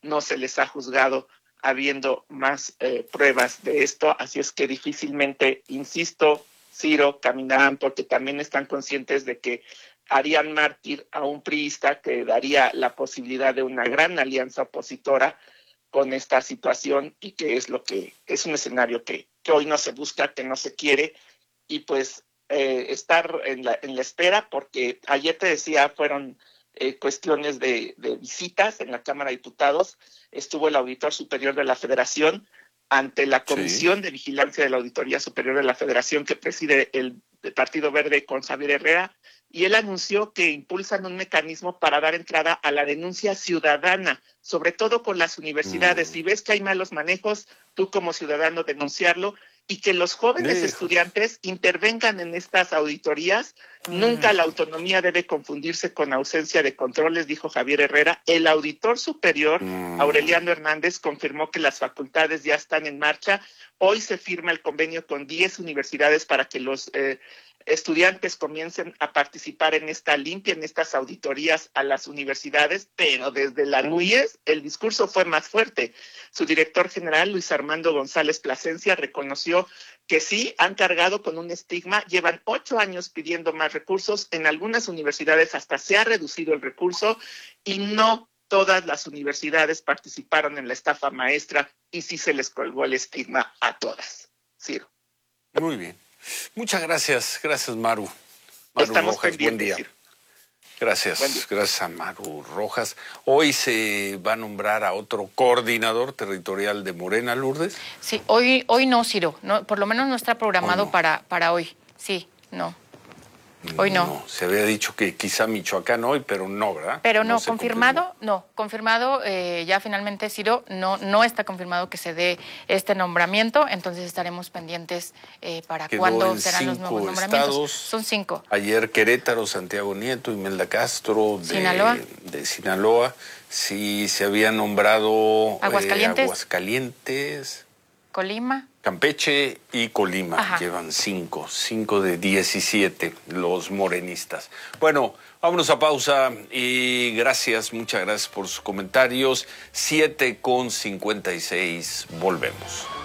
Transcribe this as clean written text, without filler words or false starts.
no se les ha juzgado habiendo más pruebas de esto, así es que difícilmente, insisto, Ciro, caminarán, porque también están conscientes de que harían mártir a un priista que daría la posibilidad de una gran alianza opositora con esta situación, y que es lo que es un escenario que hoy no se busca, que no se quiere, y pues estar en la espera, porque ayer te decía, fueron cuestiones de visitas en la Cámara de Diputados. Estuvo el Auditor Superior de la Federación ante la Comisión de Vigilancia de la Auditoría Superior de la Federación, que preside el Partido Verde con Javier Herrera, y él anunció que impulsan un mecanismo para dar entrada a la denuncia ciudadana, sobre todo con las universidades. Si ves que hay malos manejos, tú como ciudadano denunciarlo, y que los jóvenes estudiantes intervengan en estas auditorías. Nunca la autonomía debe confundirse con ausencia de controles, dijo Javier Herrera. El auditor superior, Aureliano Hernández, confirmó que las facultades ya están en marcha. Hoy se firma el convenio con 10 universidades para que los estudiantes comiencen a participar en esta limpia, en estas auditorías a las universidades, pero desde la NUYES el discurso fue más fuerte. Su director general, Luis Armando González Plasencia, reconoció que sí han cargado con un estigma, llevan 8 años pidiendo más recursos, en algunas universidades hasta se ha reducido el recurso, y no todas las universidades participaron en la estafa maestra, y sí se les colgó el estigma a todas. Ciro. Muy bien. Muchas gracias. Gracias, Maru. Estamos Rojas, buen día. Ciro. Gracias. Gracias a Maru Rojas. Hoy se va a nombrar a otro coordinador territorial de Morena, Lourdes. Sí, hoy no, Ciro. No, por lo menos no está programado para hoy. Sí, no. Hoy no. Se había dicho que quizá Michoacán hoy, pero no, ¿verdad? Pero no, confirmado, no. Confirmado, ya finalmente, Ciro, no está confirmado que se dé este nombramiento, entonces estaremos pendientes para cuándo serán los nuevos nombramientos. Estados. Son 5. Ayer Querétaro, Santiago Nieto, Imelda Castro de Sinaloa. Sí, se había nombrado Aguascalientes, Colima, Campeche y Colima. Ajá. Llevan 5 de 17 los morenistas. Bueno, vámonos a pausa y muchas gracias por sus comentarios. 7:56, volvemos.